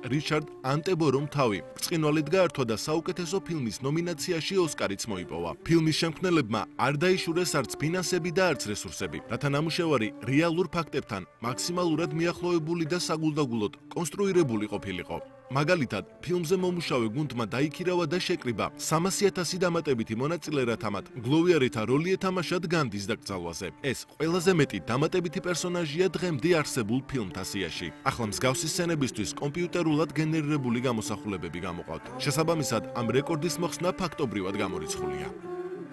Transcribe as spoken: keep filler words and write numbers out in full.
რიჩარდ ანტებორომ თავი. ბრწყინვალედ გაართვა და საუკეთესო ფილმის ნომინაციაში ოსკარიც მოიპოვა. ფილმის შემქმნელებმა არ დაიშურეს არც ფინანსები და არც რესურსები, რათა ნამუშევარი რეალურ ფაქტებთან მაქსიმალურად მიახლოებული და საგულდაგულოდ კონსტრუირებული ყოფილიყო. მაგალითად, ფილმზე მომუშავე გუნდმა დაიქირავა და შეკრიბა სამასი ათასი დამატებითი მონაწილე, რათა მათ გლოვიარეთა როლი ეთამაშათ განდის დაკრძალვაზე. ეს ყველაზე მეტი დამატებითი პერსონაჟია დღემდე არსებულ ფილმთა სიაში. ახლა მსგავსი სცენებისთვის კომპიუტერულად გენერირებული გამოსახულებები გამოყავთ. შესაბამისად, ამ რეკორდის მოხსნა ფაქტობრივად გამორიცხულია.